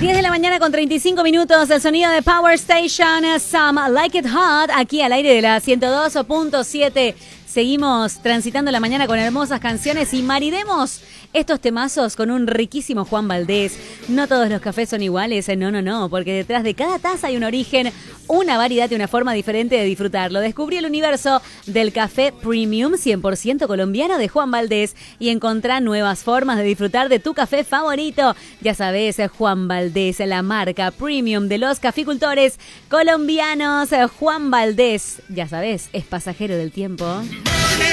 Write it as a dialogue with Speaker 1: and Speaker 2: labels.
Speaker 1: 10 de la mañana con 35 minutos, el sonido de Power Station, Some Like It Hot, aquí al aire de la 102.7. Seguimos transitando la mañana con hermosas canciones y maridemos estos temazos con un riquísimo Juan Valdés. No todos los cafés son iguales, no, porque detrás de cada taza hay un origen, una variedad y una forma diferente de disfrutarlo. Descubrí el universo del café premium 100% colombiano de Juan Valdés y encontrá nuevas formas de disfrutar de tu café favorito. Ya sabes, Juan Valdés, la marca premium de los caficultores colombianos. Juan Valdés, ya sabes, es pasajero del tiempo.